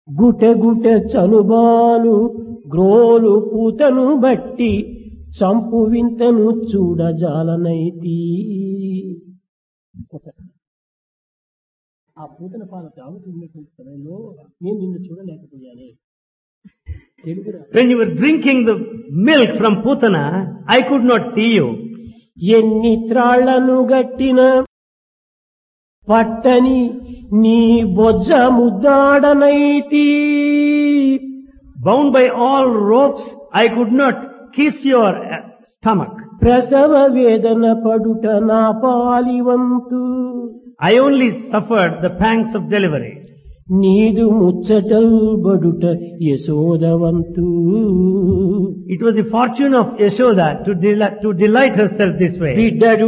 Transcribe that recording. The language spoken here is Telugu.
గుటె గుటె చనుబాలు గ్రోలు పూతను బట్టి చంపు వింతను చూడజాలనైతి. ఆ పూతన పాలు తాగుతున్నటువంటి సమయంలో నేను నిన్ను చూడలేకపోయానే. When you were drinking the milk from Putana, I could not see you. ఎన్ని త్రాళ్లను గట్టిన పట్టని నీ బొజ్జ ముద్దాడనైతి. Bound by all ropes, I could not kiss your stomach. ప్రసవ వేదన పడుట నా పాలివంతు. I only suffered the pangs of delivery. నీదు ముచ్చటల్ బడుట యశోదవంతు. It was the fortune of Yashoda to delight herself this way. బిడ్డడు